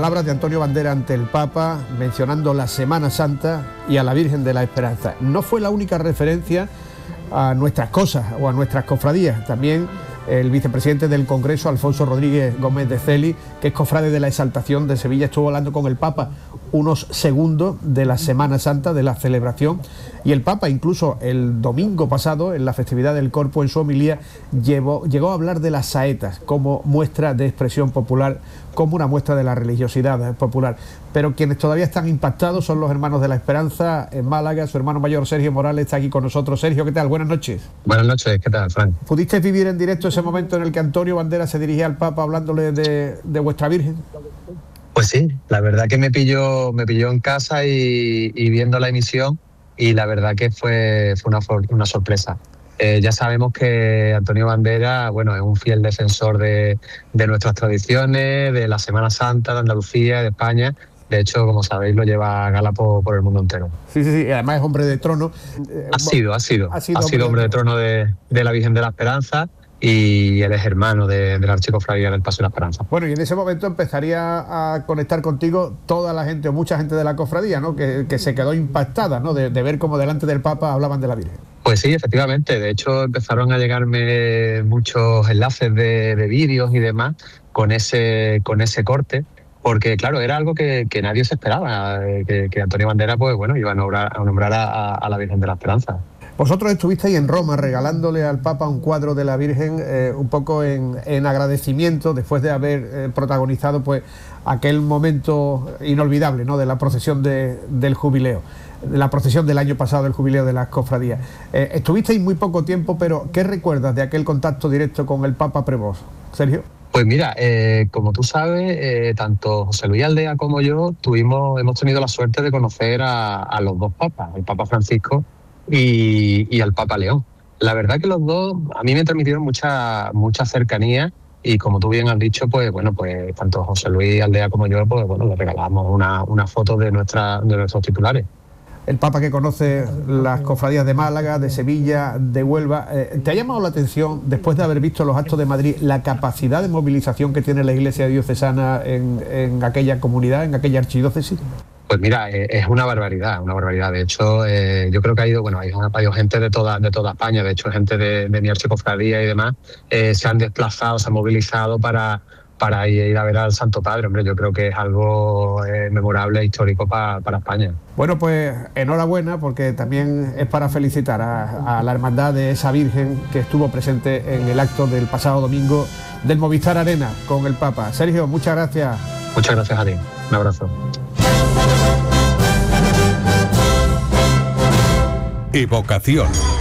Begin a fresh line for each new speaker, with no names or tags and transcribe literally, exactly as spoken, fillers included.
palabras de Antonio Bandera ante el Papa, mencionando la Semana Santa y a la Virgen de la Esperanza. No fue la única referencia a nuestras cosas o a nuestras cofradías. También el vicepresidente del Congreso, Alfonso Rodríguez Gómez de Celi, que es cofrade de la Exaltación de Sevilla, estuvo hablando con el Papa unos segundos de la Semana Santa, de la celebración, y el Papa incluso el domingo pasado, en la festividad del Corpus, en su homilía, llevó, llegó a hablar de las saetas como muestra de expresión popular, como una muestra de la religiosidad popular. Pero quienes todavía están impactados son los hermanos de la Esperanza en Málaga. Su hermano mayor, Sergio Morales, está aquí con nosotros. Sergio, ¿qué tal? Buenas noches.
Buenas noches, ¿qué tal, Frank?
¿Pudiste vivir en directo ese momento en el que Antonio Bandera se dirigía al Papa hablándole de, de vuestra Virgen?
Pues sí, la verdad que me pilló, me pilló en casa y, y viendo la emisión, y la verdad que fue, fue una, una sorpresa. Eh, ya sabemos que Antonio Bandera, bueno, es un fiel defensor de, de nuestras tradiciones, de la Semana Santa, de Andalucía, de España. De hecho, como sabéis, lo lleva a gala por, por el mundo entero.
Sí, sí, sí, además es hombre de trono.
Ha sido, ha sido. Ha sido, ha sido hombre de
trono,
trono de, de la Virgen de la Esperanza, y él es hermano de, de la Archicofradía del Paso de la Esperanza.
Bueno, y en ese momento empezaría a conectar contigo toda la gente, o mucha gente de la cofradía, ¿no? Que, que se quedó impactada, ¿no? De, de ver cómo delante del Papa hablaban de la Virgen.
Pues sí, efectivamente. De hecho, empezaron a llegarme muchos enlaces de, de vídeos y demás con ese, con ese corte, porque claro, era algo que, que nadie se esperaba, que, que Antonio Bandera, pues bueno, iba a nombrar a, nombrar a, a la Virgen de la Esperanza.
Vosotros estuvisteis en Roma regalándole al Papa un cuadro de la Virgen, eh, un poco en, en agradecimiento, después de haber eh, protagonizado pues aquel momento inolvidable, ¿no? De la procesión de, del jubileo, de la procesión del año pasado del jubileo de las cofradías. Eh, estuvisteis muy poco tiempo, pero ¿qué recuerdas de aquel contacto directo con el Papa Prevost, Sergio?
Pues mira, eh, como tú sabes, eh, tanto José Luis Aldea como yo tuvimos, hemos tenido la suerte de conocer a, a los dos papas, el Papa Francisco y, y al Papa León. La verdad que los dos a mí me transmitieron mucha mucha cercanía, y como tú bien has dicho, pues bueno, pues tanto José Luis Aldea como yo, pues bueno, le regalamos una, una foto de nuestra de nuestros titulares.
El Papa que conoce las cofradías de Málaga, de Sevilla, de Huelva, eh, ¿te ha llamado la atención, después de haber visto los actos de Madrid, la capacidad de movilización que tiene la Iglesia diocesana en, en aquella comunidad, en aquella archidiócesis?
Pues mira, eh, es una barbaridad, una barbaridad. De hecho, eh, yo creo que ha ido, bueno, ha ido gente de toda, de toda España, de hecho, gente de, de mi archicofradía y demás, eh, se han desplazado, se han movilizado para, para ir a ver al Santo Padre. Hombre, yo creo que es algo eh, memorable e histórico pa, para España.
Bueno, pues enhorabuena, porque también es para felicitar a, a la hermandad de esa Virgen que estuvo presente en el acto del pasado domingo del Movistar Arena con el Papa. Sergio, muchas gracias.
Muchas gracias a ti. Un abrazo.
Evocación.